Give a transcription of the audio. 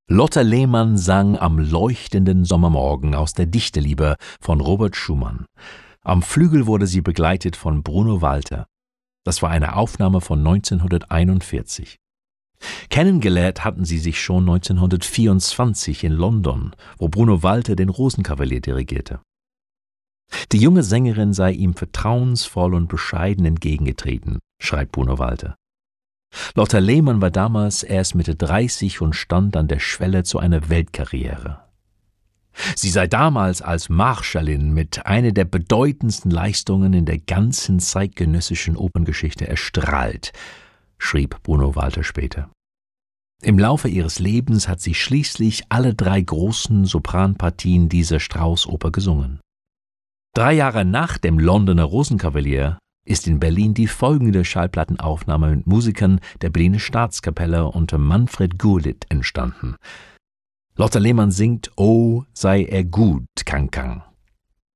Lotte Lehmann sang am leuchtenden Sommermorgen aus der Dichterliebe von Robert Schumann. Am Flügel wurde sie begleitet von Bruno Walter. Das war eine Aufnahme von 1941. Kennengelernt hatten sie sich schon 1924 in London, wo Bruno Walter den Rosenkavalier dirigierte. Die junge Sängerin sei ihm vertrauensvoll und bescheiden entgegengetreten, schreibt Bruno Walter. Lotte Lehmann war damals erst Mitte 30 und stand an der Schwelle zu einer Weltkarriere. Sie sei damals als Marschallin mit einer der bedeutendsten Leistungen in der ganzen zeitgenössischen Operngeschichte erstrahlt, schrieb Bruno Walter später. Im Laufe ihres Lebens hat sie schließlich alle 3 großen Sopranpartien dieser Strauß-Oper gesungen. 3 Jahre nach dem Londoner Rosenkavalier ist in Berlin die folgende Schallplattenaufnahme mit Musikern der Berliner Staatskapelle unter Manfred Gurlitt entstanden. Lotte Lehmann singt »Oh, sei er gut, Kang Kang«.